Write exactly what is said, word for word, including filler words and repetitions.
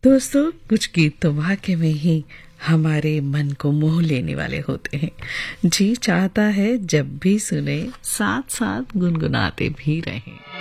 दोस्तों, कुछ गीत तो वाकई में ही हमारे मन को मोह लेने वाले होते हैं। जी चाहता है जब भी सुने साथ साथ गुनगुनाते भी रहें।